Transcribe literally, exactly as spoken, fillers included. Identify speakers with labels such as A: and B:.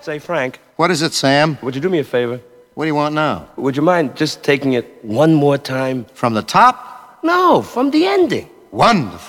A: Say, Frank,
B: What is it, Sam?
A: would you do me a favor?
B: What do you want now?
A: Would you mind just taking it one more time?
B: From the top?
A: No, from the ending.
B: Wonderful.